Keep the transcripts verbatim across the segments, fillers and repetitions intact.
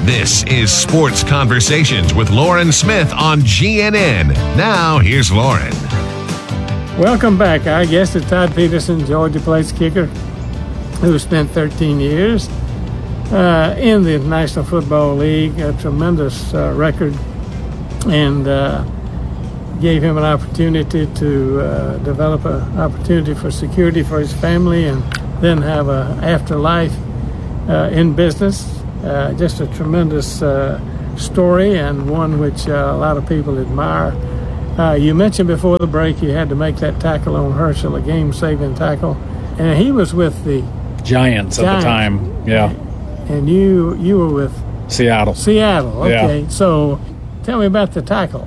This is Sports Conversations with Lauren Smith on G N N. Now, here's Lauren. Welcome back. Our guest is Todd Peterson, Georgia place kicker, who spent thirteen years uh, in the National Football League, a tremendous uh, record, and uh, gave him an opportunity to uh, develop an opportunity for security for his family and then have an afterlife uh, in business. Uh, just a tremendous uh, story, and one which uh, a lot of people admire. Uh, you mentioned before the break you had to make that tackle on Herschel, a game-saving tackle, and he was with the Giants, Giants at the time. Yeah, and you you were with Seattle. Seattle. Okay, yeah. So tell me about the tackle.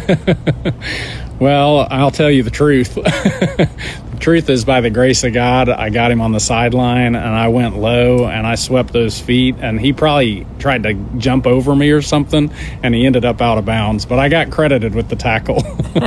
Well, I'll tell you the truth. The truth is, by the grace of God, I got him on the sideline, and I went low, and I swept those feet, and he probably tried to jump over me or something, and he ended up out of bounds. But I got credited with the tackle.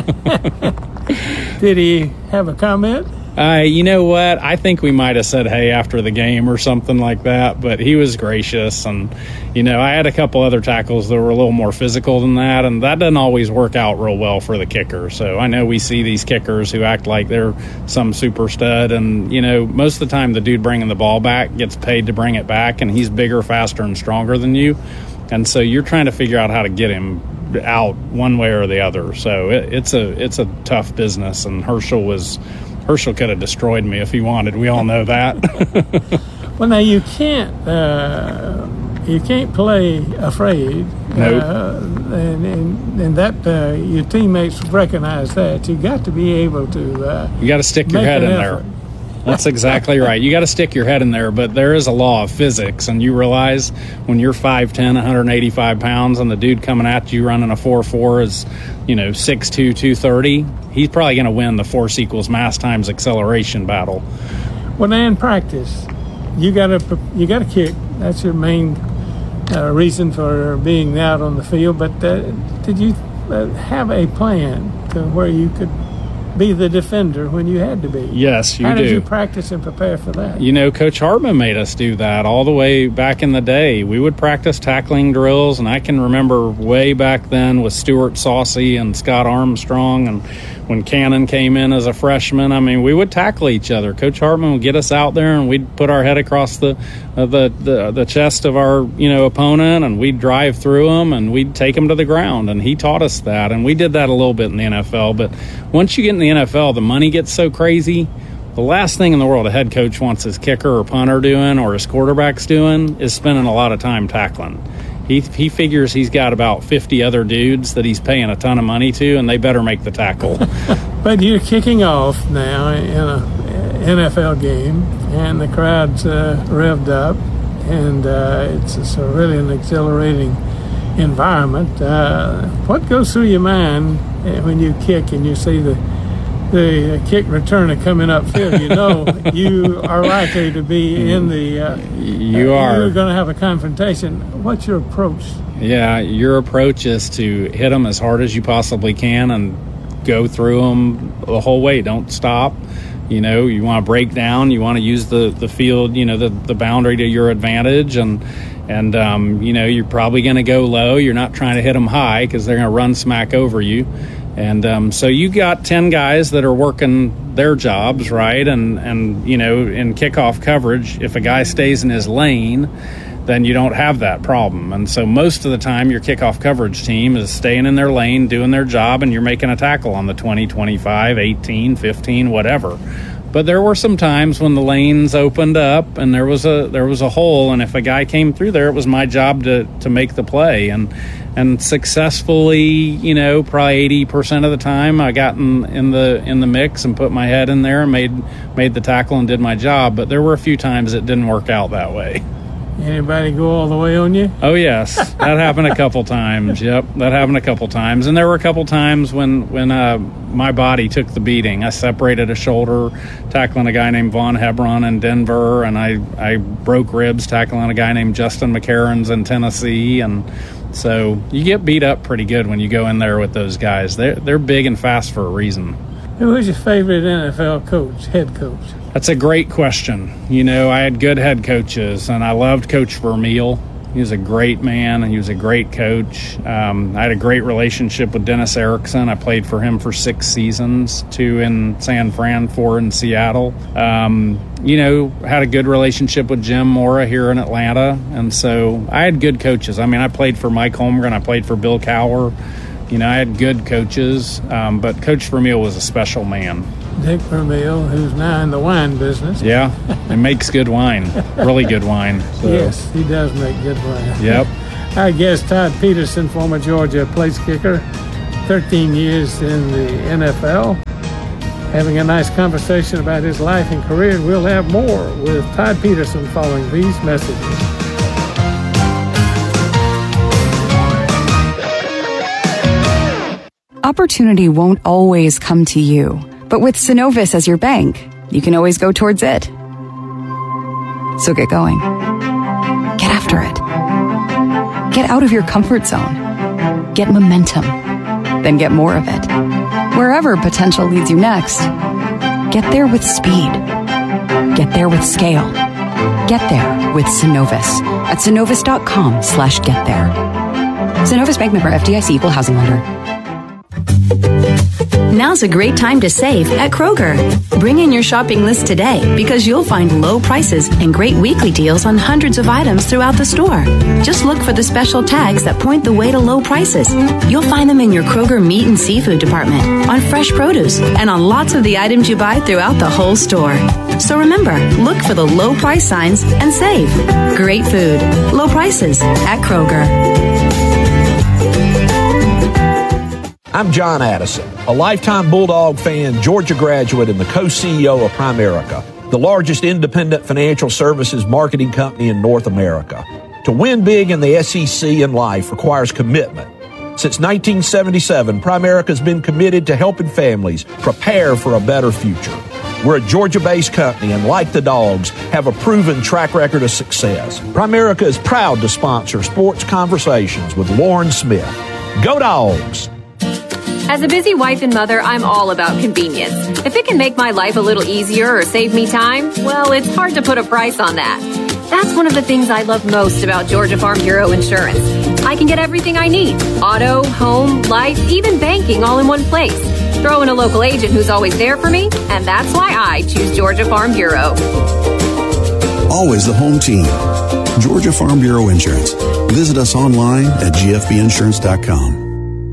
Did he have a comment? Uh, you know what? I think we might have said hey after the game or something like that, but he was gracious. And, you know, I had a couple other tackles that were a little more physical than that, and that doesn't always work out real well for the kicker. So I know we see these kickers who act like they're some super stud, and, you know, most of the time the dude bringing the ball back gets paid to bring it back, and he's bigger, faster, and stronger than you. And so you're trying to figure out how to get him out one way or the other. So it, it's a it's a tough business, and Herschel was – Herschel could have destroyed me if he wanted. We all know that. Well, now you can't uh, you can't play afraid. Nope. Uh, and, and and that uh, your teammates recognize that. You got to be able to. Uh, you got to stick your head in effort. there. That's exactly right. You got to stick your head in there, but there is a law of physics, and you realize when you're five ten, one hundred eighty-five pounds, and the dude coming at you running a four four is, you know, six two, two thirty, he's probably going to win the force equals mass times acceleration battle. Well, now in practice, you got to you got to kick. That's your main uh, reason for being out on the field. But uh, did you uh, have a plan to where you could be the defender when you had to be? Yes, you How do. How did you practice and prepare for that? You know, Coach Hartman made us do that all the way back in the day. We would practice tackling drills, and I can remember way back then with Stuart Saucy and Scott Armstrong, and when Cannon came in as a freshman, I mean, we would tackle each other. Coach Hartman would get us out there, and we'd put our head across the uh, the, the the chest of our, you know, opponent, and we'd drive through them, and we'd take them to the ground. And he taught us that, and we did that a little bit in the N F L. But once you get in the N F L, the money gets so crazy. The last thing in the world a head coach wants his kicker or punter doing or his quarterbacks doing is spending a lot of time tackling. He he figures he's got about fifty other dudes that he's paying a ton of money to, and they better make the tackle. But you're kicking off now in a N F L game, and the crowd's uh, revved up, and uh, it's, it's a really an exhilarating environment. Uh, what goes through your mind when you kick and you see the the kick returner coming upfield? You know you are likely to be in the uh, you uh, are you're going to have a confrontation. What's your approach? Yeah, your approach is to hit them as hard as you possibly can and go through them the whole way. Don't stop. You know, you want to break down. You want to use the, the field, you know, the, the boundary to your advantage. And, and um, you know, you're probably going to go low. You're not trying to hit them high because they're going to run smack over you. And um, so you got ten guys that are working their jobs, right? And, and, you know, in kickoff coverage, if a guy stays in his lane, then you don't have that problem. And so most of the time your kickoff coverage team is staying in their lane, doing their job, and you're making a tackle on the twenty, twenty-five, eighteen, fifteen, whatever. But there were some times when the lanes opened up and there was a there was a hole, and if a guy came through there, it was my job to, to make the play. And and successfully, you know, probably eighty percent of the time I got in, in the in the mix and put my head in there and made made the tackle and did my job. But there were a few times it didn't work out that way. Anybody go all the way on you? Oh, yes. That happened a couple times. Yep, that happened a couple times. And there were a couple times when, when uh, my body took the beating. I separated a shoulder tackling a guy named Von Hebron in Denver, and I, I broke ribs tackling a guy named Justin McCarrons in Tennessee. And so you get beat up pretty good when you go in there with those guys. They're, they're big and fast for a reason. Who was your favorite N F L coach, head coach? That's a great question. You know, I had good head coaches, and I loved Coach Vermeil. He was a great man. He was a great coach. Um, I had a great relationship with Dennis Erickson. I played for him for six seasons, two in San Fran, four in Seattle. Um, you know, had a good relationship with Jim Mora here in Atlanta. And so I had good coaches. I mean, I played for Mike Holmgren. I played for Bill Cowher. You know, I had good coaches, um, but Coach Vermeil was a special man. Dick Vermeil, who's now in the wine business. Yeah, it makes good wine, really good wine. So. Yes, he does make good wine. Yep. Our guest, Todd Peterson, former Georgia place kicker, thirteen years in the N F L. Having a nice conversation about his life and career. We'll have more with Todd Peterson following these messages. Opportunity won't always come to you. But with Synovus as your bank, you can always go towards it. So get going. Get after it. Get out of your comfort zone. Get momentum. Then get more of it. Wherever potential leads you next, get there with speed. Get there with scale. Get there with Synovus at synovus.com slash get there. Synovus Bank member F D I C equal housing lender. Now's a great time to save at Kroger. Bring in your shopping list today because you'll find low prices and great weekly deals on hundreds of items throughout the store. Just look for the special tags that point the way to low prices. You'll find them in your Kroger meat and seafood department, on fresh produce, and on lots of the items you buy throughout the whole store. So remember, look for the low price signs and save. Great food, low prices at Kroger. I'm John Addison, a lifetime Bulldog fan, Georgia graduate, and the co-C E O of Primerica, the largest independent financial services marketing company in North America. To win big in the S E C and life requires commitment. Since nineteen seventy-seven, Primerica has been committed to helping families prepare for a better future. We're a Georgia-based company and, like the Dogs, have a proven track record of success. Primerica is proud to sponsor Sports Conversations with Lauren Smith. Go Dogs! As a busy wife and mother, I'm all about convenience. If it can make my life a little easier or save me time, well, it's hard to put a price on that. That's one of the things I love most about Georgia Farm Bureau Insurance. I can get everything I need. Auto, home, life, even banking all in one place. Throw in a local agent who's always there for me, and that's why I choose Georgia Farm Bureau. Always the home team. Georgia Farm Bureau Insurance. Visit us online at g f b insurance dot com.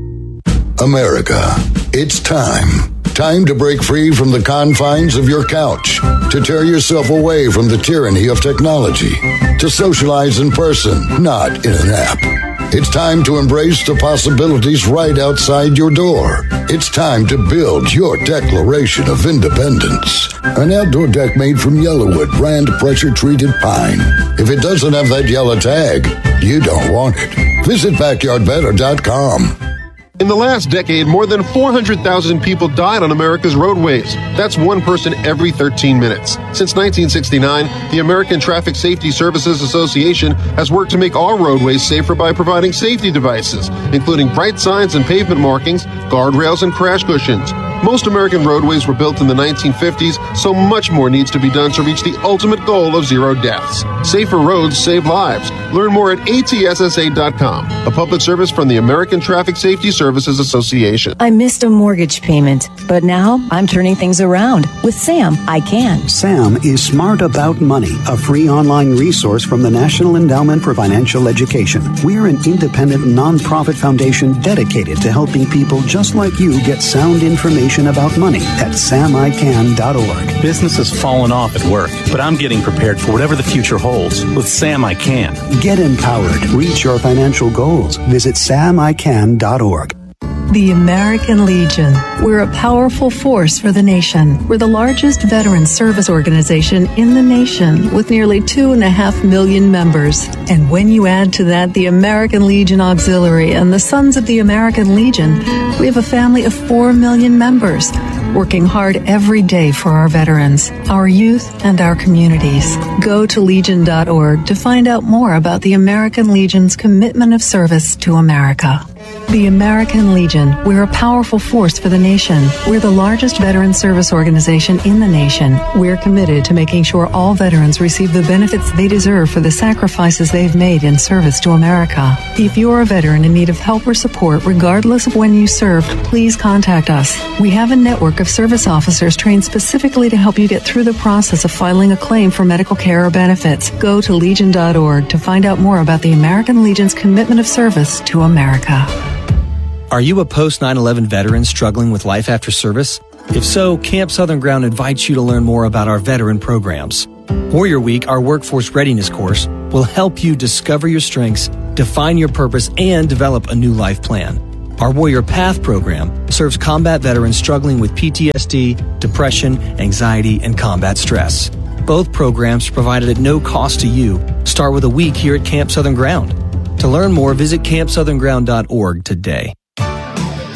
America, it's time. Time to break free from the confines of your couch, to tear yourself away from the tyranny of technology, to socialize in person, not in an app. It's time to embrace the possibilities right outside your door. It's time to build your Declaration of Independence. An outdoor deck made from Yellowwood brand pressure-treated pine. If it doesn't have that yellow tag, you don't want it. Visit backyard better dot com. In the last decade, more than four hundred thousand people died on America's roadways. That's one person every thirteen minutes. Since nineteen sixty-nine, the American Traffic Safety Services Association has worked to make all roadways safer by providing safety devices, including bright signs and pavement markings, guardrails, and crash cushions. Most American roadways were built in the nineteen fifties, so much more needs to be done to reach the ultimate goal of zero deaths. Safer roads save lives. Learn more at A T S S A dot com, a public service from the American Traffic Safety Services Association. I missed a mortgage payment, but now I'm turning things around. With Sam, I can. Sam is Smart About Money, a free online resource from the National Endowment for Financial Education. We're an independent nonprofit foundation dedicated to helping people just like you get sound information about money at sam i can dot org. Business has fallen off at work, but I'm getting prepared for whatever the future holds. With Sam I Can. Get empowered. Reach your financial goals. Visit sam i can dot org. The American Legion. We're a powerful force for the nation. We're the largest veteran service organization in the nation with nearly two and a half million members. And when you add to that the American Legion Auxiliary and the Sons of the American Legion, we have a family of four million members, working hard every day for our veterans, our youth, and our communities. Go to legion dot org to find out more about the American Legion's commitment of service to America. The American Legion. We're a powerful force for the nation. We're the largest veteran service organization in the nation. We're committed to making sure all veterans receive the benefits they deserve for the sacrifices they've made in service to America. If you're a veteran in need of help or support, regardless of when you served, please contact us. We have a network of service officers trained specifically to help you get through the process of filing a claim for medical care or benefits. Go to legion dot org to find out more about the American Legion's commitment of service to America. Are you a post nine eleven veteran struggling with life after service? If so, Camp Southern Ground invites you to learn more about our veteran programs. Warrior Week, our workforce readiness course, will help you discover your strengths, define your purpose, and develop a new life plan. Our Warrior Path program serves combat veterans struggling with P T S D, depression, anxiety, and combat stress. Both programs are provided at no cost to you. Start with a week here at Camp Southern Ground. To learn more, visit camp southern ground dot org today.